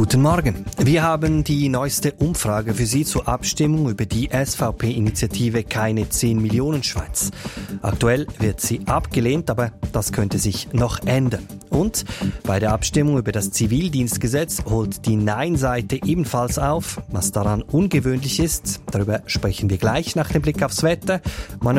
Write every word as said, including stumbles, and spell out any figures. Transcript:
Guten Morgen. Wir haben die neueste Umfrage für Sie zur Abstimmung über die S V P-Initiative Keine zehn Millionen Schweiz. Aktuell wird sie abgelehnt, aber das könnte sich noch ändern. Und bei der Abstimmung über das Zivildienstgesetz holt die Nein-Seite ebenfalls auf. Was daran ungewöhnlich ist, darüber sprechen wir gleich nach dem Blick aufs Wetter. Man